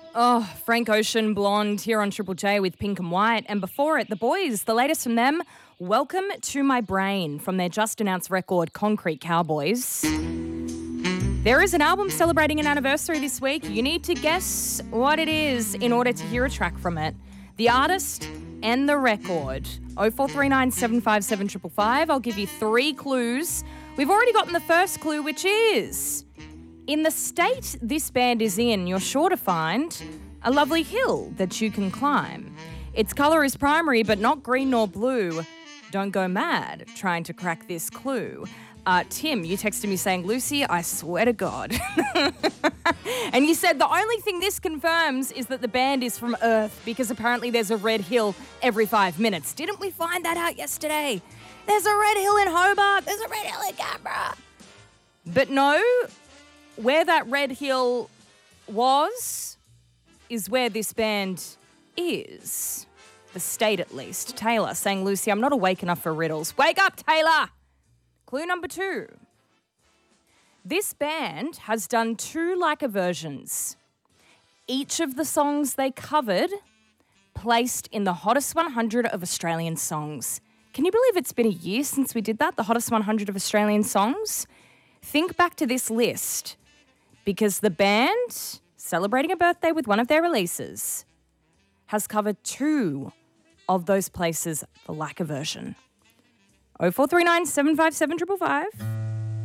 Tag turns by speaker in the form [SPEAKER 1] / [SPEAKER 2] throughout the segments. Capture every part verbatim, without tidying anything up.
[SPEAKER 1] Oh, Frank Ocean, Blonde, here on Triple J with Pink and White. And before it, the boys, the latest from them, Welcome to My Brain, from their just-announced record, Concrete Cowboys. There is an album celebrating an anniversary this week. You need to guess what it is in order to hear a track from it. The artist and the record. oh four three nine, seven five seven, five five five. I'll give you three clues. We've already gotten the first clue, which is... in the state this band is in, you're sure to find a lovely hill that you can climb. Its colour is primary, but not green nor blue. Don't go mad trying to crack this clue. Uh, Tim, you texted me saying, Lucy, I swear to God. And you said the only thing this confirms is that the band is from Earth, because apparently there's a red hill every five minutes. Didn't we find that out yesterday? There's a red hill in Hobart. There's a red hill in Canberra. But no... where that red hill was is where this band is. The state, at least. Taylor saying, Lucy, I'm not awake enough for riddles. Wake up, Taylor! Clue number two. This band has done two Like-a versions. Each of the songs they covered placed in the hottest one hundred of Australian songs. Can you believe it's been a year since we did that, the hottest one hundred of Australian songs? Think back to this list. Because the band, celebrating a birthday with one of their releases, has covered two of those places for Like-a version. oh four three nine, seven five seven, five five five.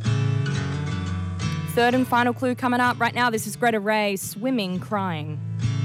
[SPEAKER 1] Third and final clue coming up right now. This is Greta Ray, Swimming, Crying.